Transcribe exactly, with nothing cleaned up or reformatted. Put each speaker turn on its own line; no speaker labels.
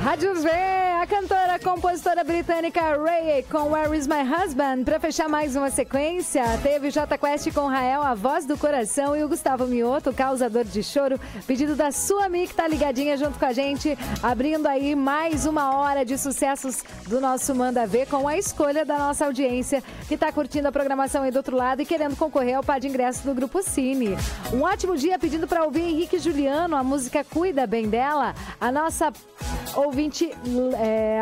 Rádio V, a cantora, compositora britânica Ray com Where Is My Husband. Para fechar mais uma sequência, teve Jota Quest com Rael, a voz do coração, e o Gustavo Mioto, causador de choro, pedido da sua amiga que tá ligadinha junto com a gente, abrindo aí mais uma hora de sucessos do nosso Manda Ver, com a escolha da nossa audiência que tá curtindo a programação aí do outro lado e querendo concorrer ao par de ingressos do Grupo Cine. Um ótimo dia pedindo para ouvir Henrique e Juliano, a música Cuida Bem Dela. A nossa ouvinte, é,